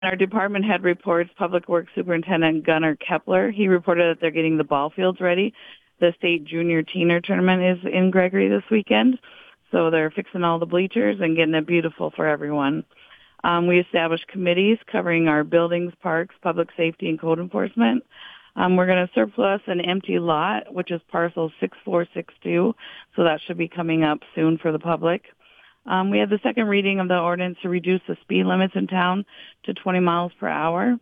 Our department head reports, Public Works Superintendent Gunnar Kepler, he reported that they're getting the ball fields ready. The state junior teener tournament is in Gregory this weekend, so they're fixing all the bleachers and getting it beautiful for everyone. We established committees covering our buildings, parks, public safety, and code enforcement. We're going to surplus an empty lot, which is parcel 6462, so that should be coming up soon for the public. We had the second reading of the ordinance to reduce the speed limits in town to 20 miles per hour.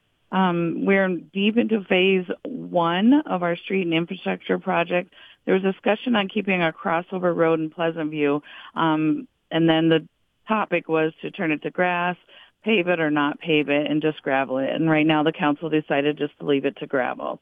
We're deep into phase 1 of our street and infrastructure project. There was discussion on keeping a crossover road in Pleasant View, and then the topic was to turn it to grass, pave it or not pave it, and just gravel it. And right now the council decided just to leave it to gravel.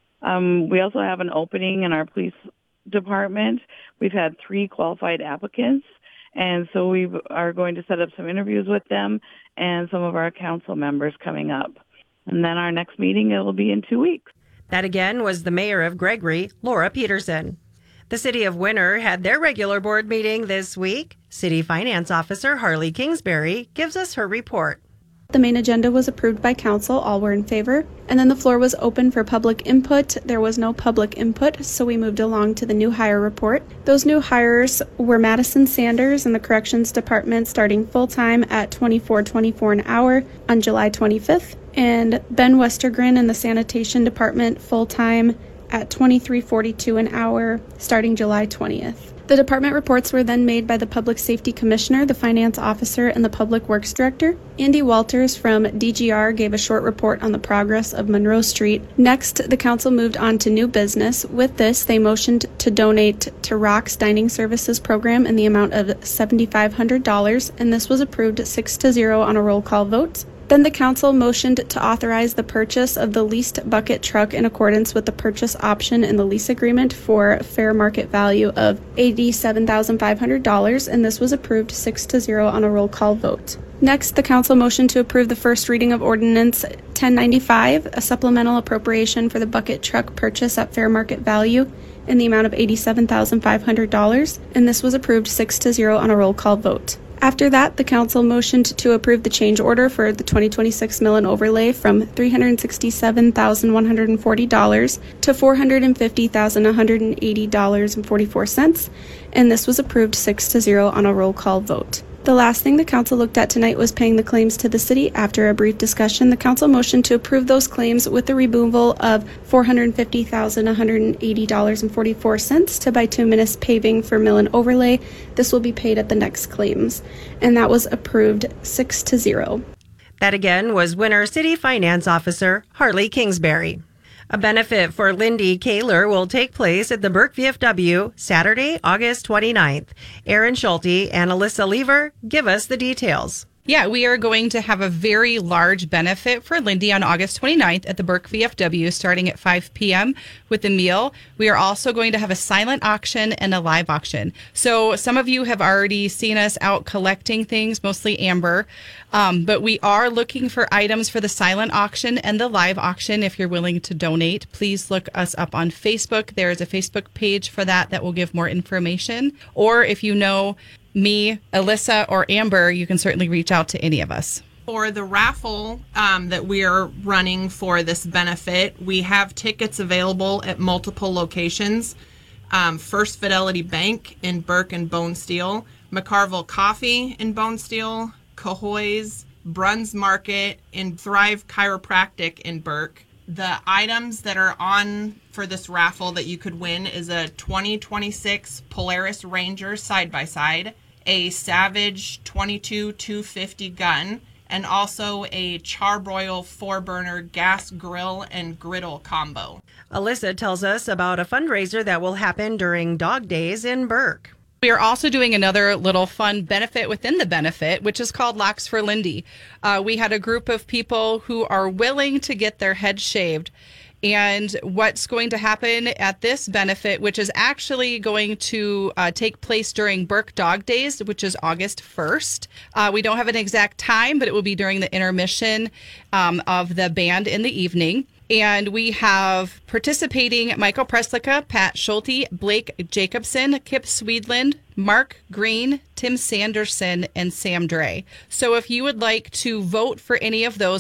We also have an opening in our police department. We've had 3 qualified applicants. And so we are going to set up some interviews with them and some of our council members coming up. And then our next meeting, it will be in 2 weeks. That again was the mayor of Gregory, Laura Peterson. The city of Winter had their regular board meeting this week. City Finance Officer Harley Kingsbury gives us her report. The main agenda was approved by council. All were in favor. And then the floor was open for public input. There was no public input, so we moved along to the new hire report. Those new hires were Madison Sanders in the Corrections Department starting full-time at $24.24 an hour on July 25th, and Ben Westergren in the Sanitation Department full-time at $23.42 an hour starting July 20th. The department reports were then made by the Public Safety Commissioner, the Finance Officer, and the Public Works Director. Andy Walters from DGR gave a short report on the progress of Monroe Street. Next, the council moved on to new business. With this, they motioned to donate to Rock's Dining Services program in the amount of $7,500, and this was approved 6-0 on a roll call vote. Then the council motioned to authorize the purchase of the leased bucket truck in accordance with the purchase option in the lease agreement for fair market value of $87,500, and this was approved 6-0 on a roll call vote. Next, the council motioned to approve the first reading of Ordinance 1095, a supplemental appropriation for the bucket truck purchase at fair market value in the amount of $87,500, and this was approved 6-0 on a roll call vote. After that, the council motioned to approve the change order for the 2026 mill and overlay from $367,140 to $450,180.44, and this was approved 6-0 on a roll call vote. The last thing the council looked at tonight was paying the claims to the city. After a brief discussion, the council motioned to approve those claims with the removal of $450,180.44 to bituminous paving for mill and overlay. This will be paid at the next claims, and that was approved 6-0. That again was Winter City Finance Officer Harley Kingsbury. A benefit for Lindy Kaler will take place at the Burke VFW Saturday, August 29th. Erin Schulte and Alyssa Lever give us the details. Yeah, we are going to have a very large benefit for Lindy on August 29th at the Burke VFW starting at 5 p.m. with a meal. We are also going to have a silent auction and a live auction. So some of you have already seen us out collecting things, mostly Amber, but we are looking for items for the silent auction and the live auction. If you're willing to donate, please look us up on Facebook. There is a Facebook page for that will give more information. Or if you know me, Alyssa, or Amber, you can certainly reach out to any of us. For the raffle that we are running for this benefit, we have tickets available at multiple locations. First Fidelity Bank in Burke and Bonesteel, McCarville Coffee in Bonesteel, Cahoy's, Bruns Market, and Thrive Chiropractic in Burke. The items that are on for this raffle that you could win is a 2026 Polaris Ranger side-by-side, a Savage 22-250 gun, and also a Charbroil 4-burner gas grill and griddle combo. Alyssa tells us about a fundraiser that will happen during Dog Days in Burke. We are also doing another little fun benefit within the benefit, which is called Locks for Lindy. We had a group of people who are willing to get their heads shaved. And what's going to happen at this benefit, which is actually going to take place during Burke Dog Days, which is August 1st. We don't have an exact time, but it will be during the intermission of the band in the evening. And we have participating Michael Preslicka, Pat Schulte, Blake Jacobson, Kip Swedland, Mark Green, Tim Sanderson, and Sam Dre. So if you would like to vote for any of those,